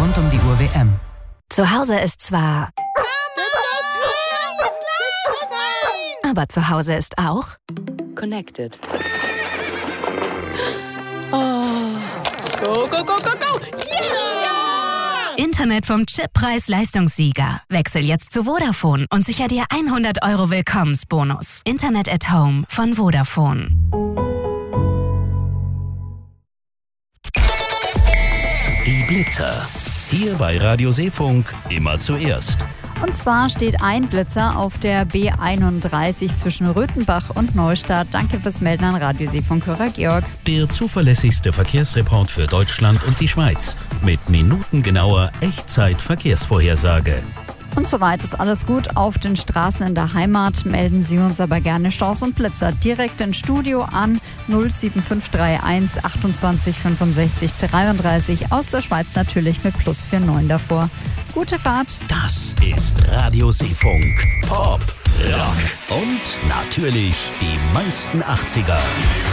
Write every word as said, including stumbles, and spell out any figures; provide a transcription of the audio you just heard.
rund um die Uhr W M. Zu Hause ist zwar... Aber zu Hause ist auch... Connected. Oh. Go, go, go, go, go! Yeah! Internet vom Chip Preis-Leistungssieger. Wechsel jetzt zu Vodafone und sicher dir hundert Euro Willkommensbonus. Internet at Home von Vodafone. Die Blitzer. Hier bei Radio Seefunk immer zuerst. Und zwar steht ein Blitzer auf der B einunddreißig zwischen Röthenbach und Neustadt. Danke fürs Melden an Radio Seefunkhörer Georg. Der zuverlässigste Verkehrsreport für Deutschland und die Schweiz. Mit minutengenauer Echtzeit-Verkehrsvorhersage. Und soweit ist alles gut. Auf den Straßen in der Heimat melden Sie uns aber gerne Staus und Blitzer direkt ins Studio an null sieben fünf drei eins achtundzwanzig fünfundsechzig dreiunddreißig. Aus der Schweiz natürlich mit plus neunundvierzig davor. Gute Fahrt. Das ist Radio Seefunk. Pop, Rock und natürlich die meisten achtziger.